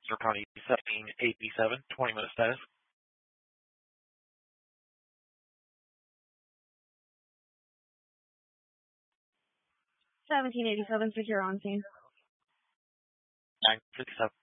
Lancaster County 1787, 20-minute status. 1787, secure on scene. 957.